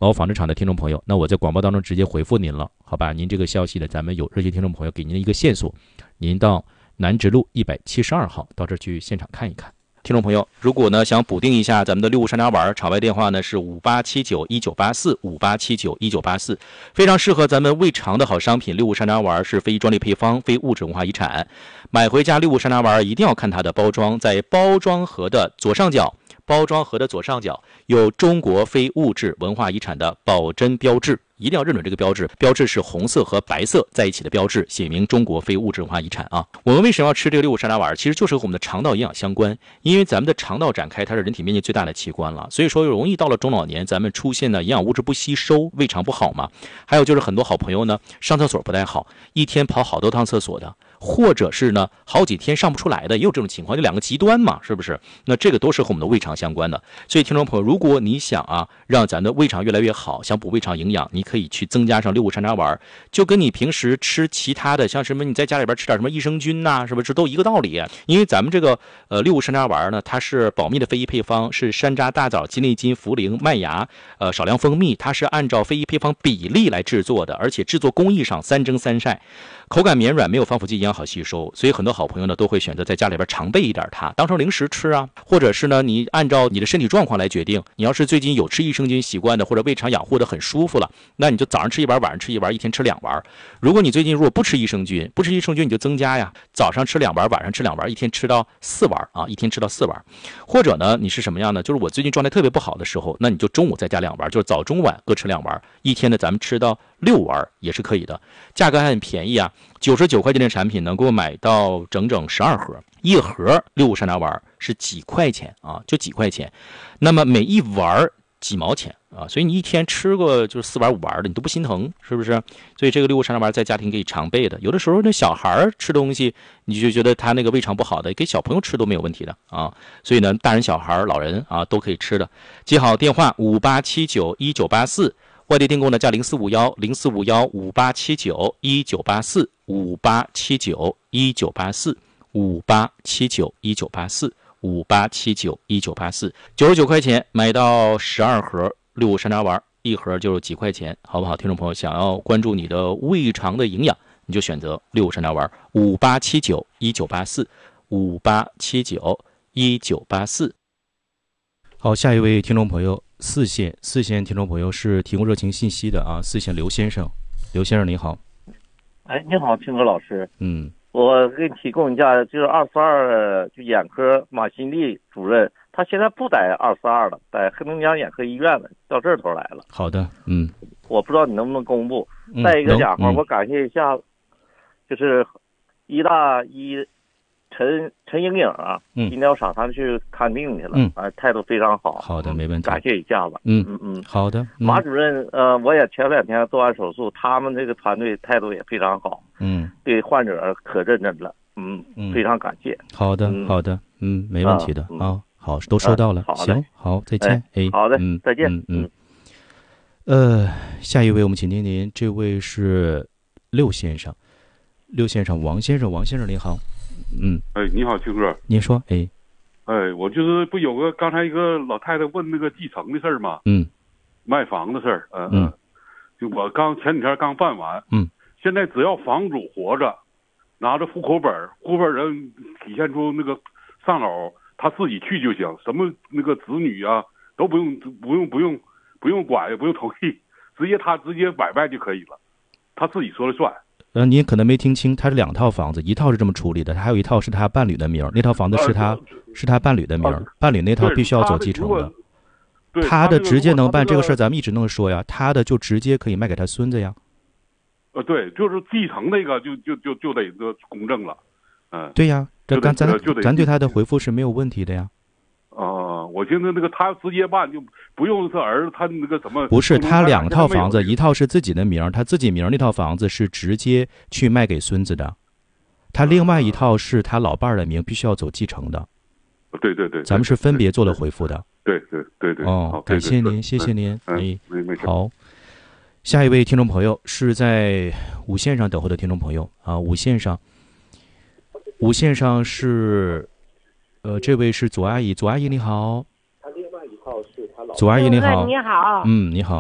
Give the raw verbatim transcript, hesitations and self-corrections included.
某纺织厂的听众朋友，那我在广播当中直接回复您了，好吧？您这个消息呢，咱们有热心听众朋友给您一个线索，您到南直路一百七十二号到这儿去现场看一看。听众朋友，如果呢想补丁一下咱们的六物山楂丸，场外电话呢是五八七九一九八四五八七九一九八四，非常适合咱们胃肠的好商品。六物山楂丸是非专利配方，非物质文化遗产。买回家六物山楂丸一定要看它的包装，在包装盒的左上角，包装盒的左上角有中国非物质文化遗产的保真标志。一定要认准这个标志，标志是红色和白色在一起的标志，写明中国非物质文化遗产啊。我们为什么要吃这个六物山楂丸？其实就是和我们的肠道营养相关，因为咱们的肠道展开，它是人体面积最大的器官了，所以说容易到了中老年，咱们出现呢营养物质不吸收，胃肠不好嘛。还有就是很多好朋友呢上厕所不太好，一天跑好多趟厕所的，或者是呢好几天上不出来的，也有这种情况，就两个极端嘛，是不是？那这个都是和我们的胃肠相关的。所以听众朋友，如果你想啊让咱的胃肠越来越好，想补胃肠营养，你可以去增加上六物山楂丸，就跟你平时吃其他的像什么你在家里边吃点什么益生菌呐、啊，是不是都一个道理？因为咱们这个呃六物山楂丸呢，它是保密的非遗配方，是山楂、大枣、鸡内金、茯苓、麦芽、呃少量蜂蜜，它是按照非遗配方比例来制作的，而且制作工艺上三蒸三晒，口感绵软，没有防腐剂，营养好吸收。所以很多好朋友呢都会选择在家里边常备一点它，当成零食吃啊，或者是呢你按照你的身体状况来决定。你要是最近有吃益生菌习惯的，或者胃肠养护的很舒服了，那你就早上吃一丸，晚上吃一丸，一天吃两丸。如果你最近如果不吃益生菌，不吃益生菌你就增加呀，早上吃两丸，晚上吃两丸，一天吃到四丸啊，一天吃到四丸。或者呢你是什么样呢？就是我最近状态特别不好的时候，那你就中午再加两丸，就是早中晚各吃两丸，一天呢咱们吃到六丸也是可以的，价格还很便宜啊，九十九块钱的产品能够买到整整十二盒，一盒六物山楂丸是几块钱啊，就几块钱，那么每一丸几毛钱啊，所以你一天吃过就是四丸五丸的，你都不心疼，是不是？所以这个六物山楂丸在家庭可以常备的。有的时候那小孩吃东西，你就觉得他那个胃肠不好的，给小朋友吃都没有问题的啊。所以呢，大人小孩老人啊都可以吃的。记好电话五八七九一九八四。外地订购呢加零四五幺零四五幺五八七九一九八四五八七九一九八四五八七九一九八四五八七九一九八四，九十九块钱买到十二盒六物山楂丸，一盒就是几块钱，好不好？听众朋友想要关注你的胃肠的营养，你就选择六物山楂丸五八七九一九八四五八七九一九八四。好，下一位听众朋友。四线四线听众朋友是提供热情信息的啊，四线刘先生，刘先生你好。 哎，你好，听哥老师。 嗯， 我给你提供一下，就是二四二就眼科马新丽主任，他现在不在二四二了，在黑龙江眼科医院了，到这头来了。 好的，嗯， 我不知道你能不能公布。 嗯、 再一个讲话、 嗯， 我感谢一下，就是医大医陈陈莹莹啊， 嗯， 今天我上他去看病去了， 嗯， 啊，态度非常好。 好的，没问题， 感谢一下子。 嗯嗯嗯， 好的。嗯、 马主任，呃，我也前两天做完手术，他们这个团队态度也非常好， 嗯， 对患者可认真了，嗯，嗯非常感谢。 好的， 嗯、 好的，嗯，没问题的啊、嗯哦，好，都收到了。 啊、好行，好，再见。哎， 好的， 嗯， 再见。 嗯嗯。呃，下一位我们请听您，这位是六先生，六先生，王先生，王先生您好。嗯， 哎，你好，青哥， 您说，哎， 哎，我就是不有个刚才一个老太太问那个继承的事儿吗？ 嗯， 卖房的事儿，嗯嗯， 就我刚前几天刚办完， 嗯， 现在只要房主活着，拿着户口本，户口本上体现出那个上老他自己去就行，什么那个子女啊都不用不用不用不用管，也不用同意，直接他直接买卖就可以了，他自己说了算。 呃，您可能没听清，他是两套房子，一套是这么处理的，他还有一套是他伴侣的名，那套房子是他、呃、是他伴侣的名、呃，伴侣那套必须要走继承的。 对， 他的直接能办这个事儿，咱们一直能说呀，他的就直接可以卖给他孙子呀。 呃，对，就是继承那个就就就就得公证了，嗯、呃。 对呀，这咱咱咱对他的回复是没有问题的呀。 啊、呃，我现在那个他直接办就不用他儿子他那个什么。 不是，他两套房子，一套是自己的名，他自己名那套房子是直接去卖给孙子的，他另外一套是他老伴儿的名，必须要走继承的。 对对对， 咱们是分别做了回复的。 对对对对。 哦，感谢您，谢谢您。 哎， 没没好。下一位听众朋友是在五线上等候的听众朋友啊，五线上，五线上是。呃，这位是左阿姨，左阿姨你好。他另外一套是他老。左阿姨你好。 你好。 嗯，你好。